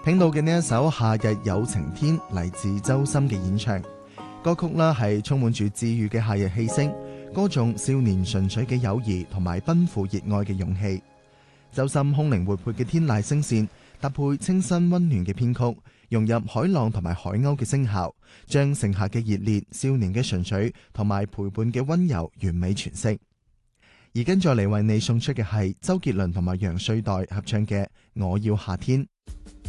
聽到嘅呢一首《夏日有晴天》嚟自周深嘅演唱，歌曲啦係充滿住治愈嘅夏日氣息，歌頌少年純粹嘅友誼同埋奔赴熱愛嘅勇氣。周深空靈活潑嘅天籟聲線搭配清新溫暖嘅編曲，融入海浪同埋海鷗嘅聲效，將盛夏嘅熱烈、少年嘅純粹同埋陪伴嘅溫柔完美詮釋。而跟住嚟為你送出嘅係周杰倫同埋楊瑞代合唱嘅《我要夏天》。